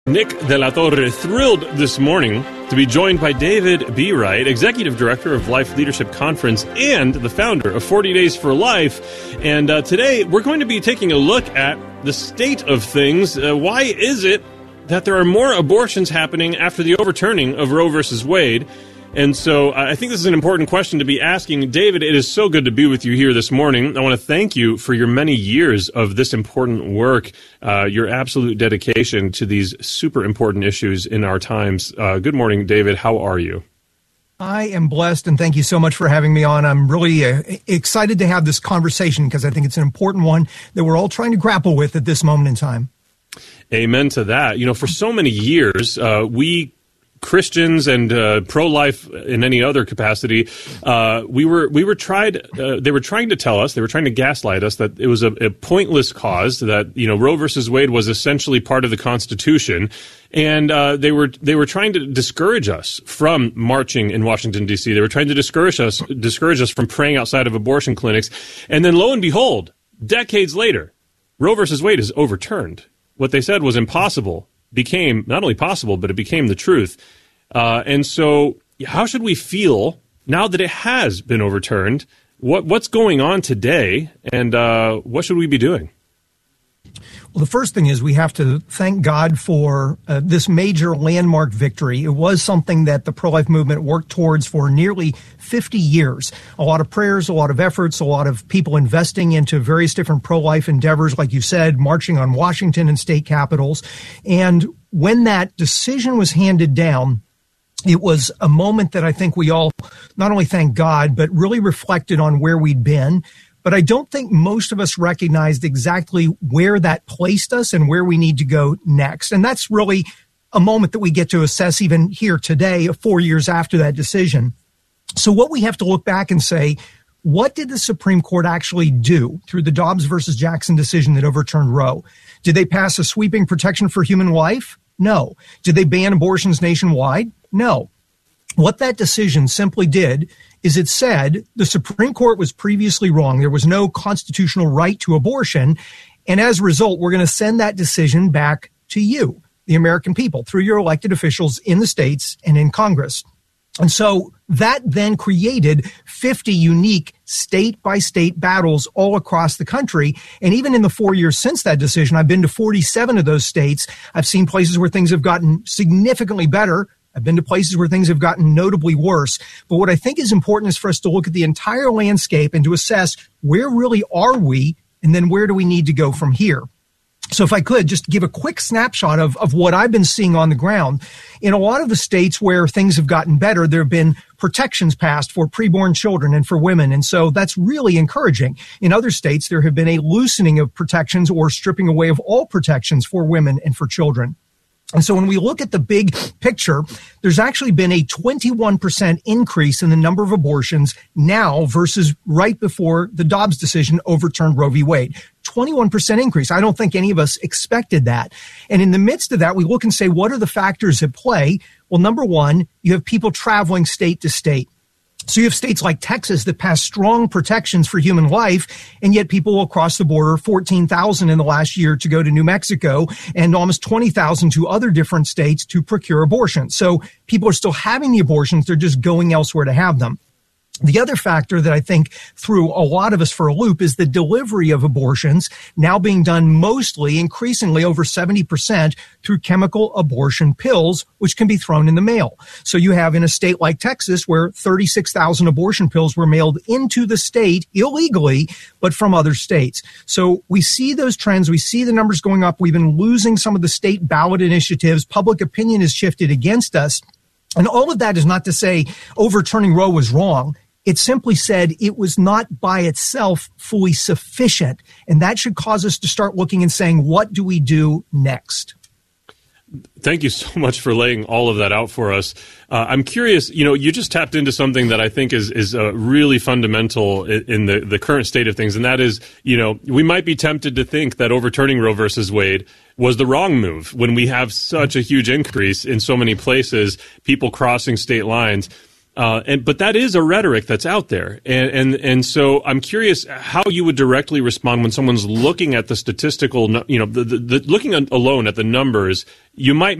Nick De La Torre thrilled this morning to be joined by David B. Wright, Executive Director of Life Leadership Conference and the founder of 40 Days for Life. And today we're going to be taking a look at the state of things. Why is it that there are more abortions happening after the overturning of Roe versus Wade? And so I think this is an important question to be asking. David, it is so good to be with you here this morning. I want to thank you for your many years of this important work, your absolute dedication to these super important issues in our times. Good morning, David. How are you? I am blessed, and thank you so much for having me on. I'm really excited to have this conversation because I think it's an important one that we're all trying to grapple with at this moment in time. Amen to that. You know, for so many years, we Christians and pro-life in any other capacity, we were tried. They were trying to tell us, they were trying to gaslight us that it was a pointless cause. That Roe versus Wade was essentially part of the Constitution, and they were trying to discourage us from marching in Washington D.C. They were trying to discourage us from praying outside of abortion clinics, and then lo and behold, decades later, Roe versus Wade is overturned. What they said was impossible became not only possible, but it became the truth. And so how should we feel now that it has been overturned? What's going on today, and what should we be doing? Well, the first thing is we have to thank God for this major landmark victory. It was something that the pro-life movement worked towards for nearly 50 years. A lot of prayers, a lot of efforts, a lot of people investing into various different pro-life endeavors, like you said, marching on Washington and state capitals. And when that decision was handed down, it was a moment that I think we all not only thank God, but really reflected on where we'd been. But I don't think most of us recognized exactly where that placed us and where we need to go next. And that's really a moment that we get to assess even here today, 4 years after that decision. So what we have to look back and say, what did the Supreme Court actually do through the Dobbs versus Jackson decision that overturned Roe? Did they pass a sweeping protection for human life? No. Did they ban abortions nationwide? No. What that decision simply did is it said the Supreme Court was previously wrong. There was no constitutional right to abortion. And as a result, we're going to send that decision back to you, the American people, through your elected officials in the states and in Congress. And so that then created 50 unique state-by-state battles all across the country. And even in the 4 years since that decision, I've been to 47 of those states. I've seen places where things have gotten significantly better. I've been to places where things have gotten notably worse. But what I think is important is for us to look at the entire landscape and to assess where really are we, and then where do we need to go from here. So if I could just give a quick snapshot of what I've been seeing on the ground. In a lot of the states where things have gotten better, there have been protections passed for preborn children and for women. And so that's really encouraging. In other states, there have been a loosening of protections or stripping away of all protections for women and for children. And so when we look at the big picture, there's actually been a 21% increase in the number of abortions now versus right before the Dobbs decision overturned Roe v. Wade. 21% increase. I don't think any of us expected that. And in the midst of that, we look and say, what are the factors at play? Well, number one, you have people traveling state to state. So you have states like Texas that pass strong protections for human life, and yet people will cross the border 14,000 in the last year to go to New Mexico and almost 20,000 to other different states to procure abortions. So people are still having the abortions. They're just going elsewhere to have them. The other factor that I think threw a lot of us for a loop is the delivery of abortions now being done mostly, increasingly over 70% through chemical abortion pills, which can be thrown in the mail. So you have in a state like Texas where 36,000 abortion pills were mailed into the state illegally, but from other states. So we see those trends. We see the numbers going up. We've been losing some of the state ballot initiatives. Public opinion has shifted against us. And all of that is not to say overturning Roe was wrong. It simply said it was not by itself fully sufficient. And that should cause us to start looking and saying, what do we do next? Thank you so much for laying all of that out for us. I'm curious, you just tapped into something that I think is really fundamental in the current state of things. And that is, we might be tempted to think that overturning Roe versus Wade was the wrong move when we have such a huge increase in so many places, people crossing state lines. But that is a rhetoric that's out there, and so I'm curious how you would directly respond when someone's looking at the statistical, looking alone at the numbers. You might